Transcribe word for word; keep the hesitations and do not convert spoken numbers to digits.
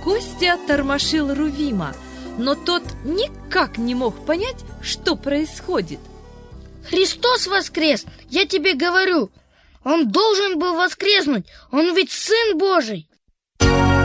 Костя тормошил Рувима, но тот никак не мог понять, что происходит. Христос воскрес, я тебе говорю. Он должен был воскреснуть, он ведь Сын Божий.